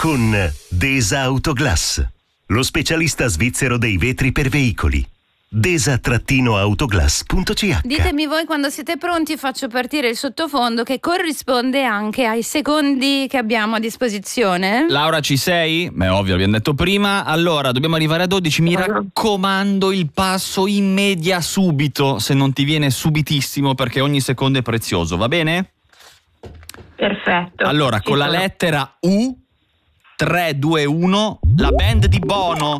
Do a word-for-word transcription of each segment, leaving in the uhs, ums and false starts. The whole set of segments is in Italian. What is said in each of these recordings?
con Desa Autoglass, lo specialista svizzero dei vetri per veicoli. desa autoglass punto c h. Ditemi voi quando siete pronti, faccio partire il sottofondo che corrisponde anche ai secondi che abbiamo a disposizione. Laura, ci sei? Beh, ovvio, l'abbiamo detto prima. Allora, dobbiamo arrivare a dodici. Mi raccomando, il passo in media subito, se non ti viene subitissimo, perché ogni secondo è prezioso, va bene? Perfetto. Allora, Ci con la sono. lettera U, tre, due, uno, la band di Bono.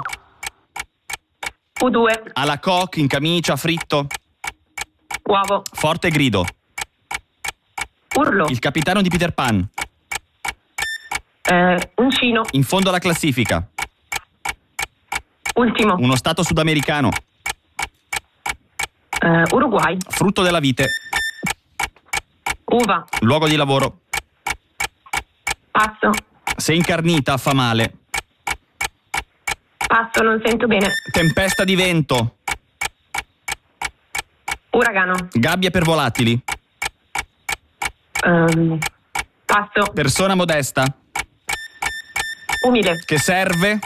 U due. Alla coque, in camicia, fritto. Uovo. Forte grido. Urlo. Il capitano di Peter Pan. Eh, uncino. In fondo alla classifica. Ultimo. Uno stato sudamericano. Eh, Uruguay. Frutto della vite. Uva. Luogo di lavoro. Passo. Se incarnita fa male. Passo, non sento bene. Tempesta di vento. Uragano. Gabbia per volatili. Ehm, passo. Persona modesta. Umile. Che serve?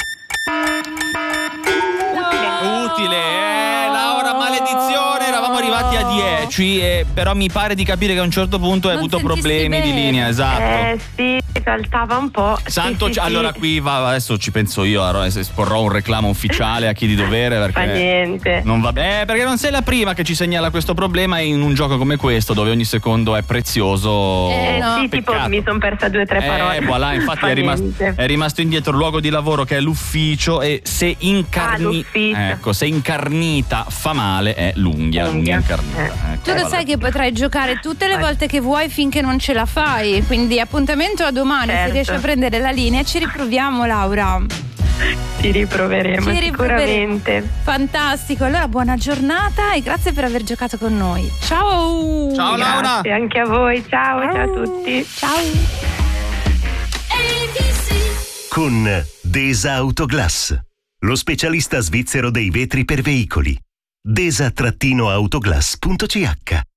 Utile. Utile. Eh, Laura, maledizione. Eravamo arrivati a dieci, e però mi pare di capire che a un certo punto hai Non avuto sentissi problemi di bene. linea. Esatto. Eh sì, saltava un po'. Santo, sì, sì, allora sì. qui va, adesso ci penso io, allora esporrò un reclamo ufficiale a chi di dovere, Fa perché niente. non va bene, perché non sei la prima che ci segnala questo problema in un gioco come questo, dove ogni secondo è prezioso. Eh, Eh, no. sì, tipo Peccato. mi sono persa due o tre parole. Eh, voilà, infatti Fa è rimasto, niente. è rimasto indietro il luogo di lavoro, che è l'ufficio, e se incarni, Ah, l'ufficio. ecco, se incarnita fa male è l'unghia, l'unghia Unghia. incarnita. Eh. Ecco, Tu lo vabbè. sai che potrai giocare tutte le Vai. volte che vuoi finché non ce la fai, quindi appuntamento a domani. Certo. Se riesci a prendere la linea ci riproviamo, Laura. Ci riproveremo Ci riproveremo. sicuramente. Fantastico, allora buona giornata e grazie per aver giocato con noi. Ciao. Ciao Laura. Grazie anche a voi. Ciao, ciao a tutti. Ciao. Con Desa Autoglass, lo specialista svizzero dei vetri per veicoli. desa autoglass punto c h.